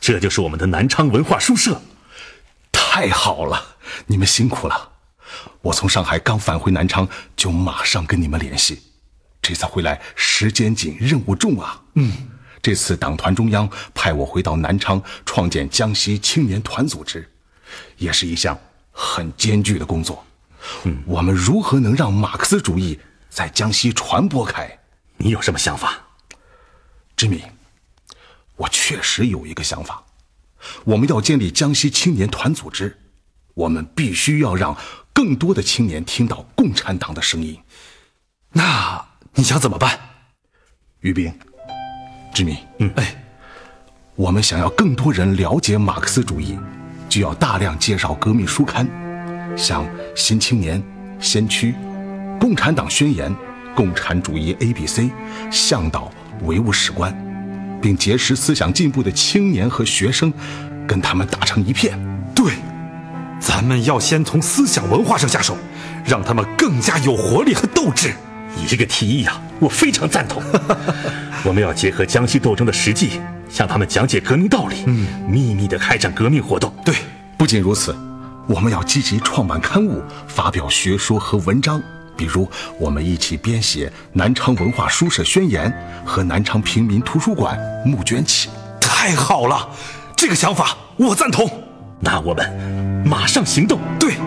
这就是我们的南昌文化书社。 太好了，你们辛苦了。我从上海刚返回南昌，就马上跟你们联系。这次回来时间紧，任务重啊。这次党团中央派我回到南昌，创建江西青年团组织，也是一项很艰巨的工作。我们如何能让马克思主义在江西传播开？ 你有什么想法？ 知敏，我确实有一个想法。我们要建立江西青年团组织，我们必须要让更多的青年听到共产党的声音。 那你想怎么办？ 于斌，知敏，我们想要更多人了解马克思主义，就要大量介绍革命书刊，像《新青年》《先驱》《共产党宣言》《共产主义 ABC》《向导》《唯物史观》，并结识思想进步的青年和学生，跟他们打成一片。 对，咱们要先从思想文化上下手，让他们更加有活力和斗志。 你这个提议啊，我非常赞同。我们要结合江西斗争的实际，向他们讲解革命道理，秘密地开展革命活动。 对， 不仅如此，我们要积极创办刊物，发表学说和文章。比如，我们一起编写《南昌文化书社宣言》和南昌平民图书馆募捐启。 太好了，这个想法我赞同。 那我们马上行动。 对。